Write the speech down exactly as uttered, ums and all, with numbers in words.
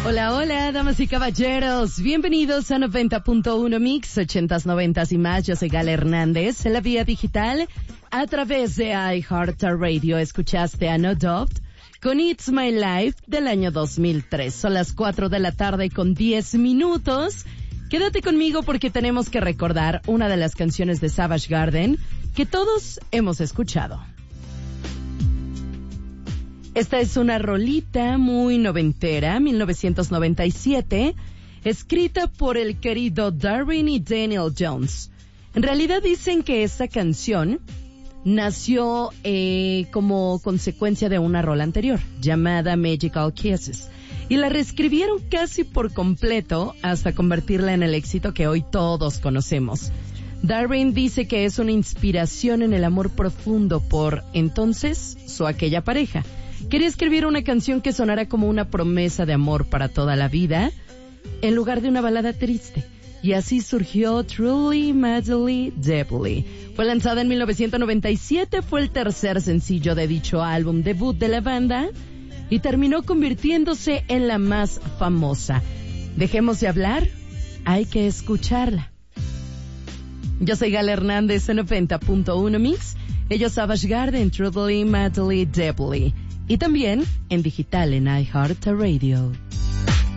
Hola, hola, damas y caballeros. Bienvenidos a noventa punto uno Mix, ochentas, noventas y más. Yo soy Gala Hernández, en la vía digital. A través de iHeartRadio escuchaste a No Doubt con It's My Life del año dos mil tres. Son las cuatro de la tarde con diez minutos. Quédate conmigo porque tenemos que recordar una de las canciones de Savage Garden que todos hemos escuchado. Esta es una rolita muy noventera, mil novecientos noventa y siete, escrita por el querido Darwin y Daniel Jones. En realidad dicen que esta canción nació eh, como consecuencia de una rola anterior, llamada Magical Kisses, y la reescribieron casi por completo hasta convertirla en el éxito que hoy todos conocemos. Darwin dice que es una inspiración en el amor profundo por, entonces, su aquella pareja. Quería escribir una canción que sonara como una promesa de amor para toda la vida, en lugar de una balada triste. Y así surgió Truly, Madly, Deeply. Fue lanzada en mil novecientos noventa y siete, fue el tercer sencillo de dicho álbum debut de la banda y terminó convirtiéndose en la más famosa. Dejemos de hablar, hay que escucharla. Yo soy Gala Hernández en noventa punto uno Mix, ellos Savage Garden, Truly, Madly, Deeply. Y también en digital en iHeartRadio.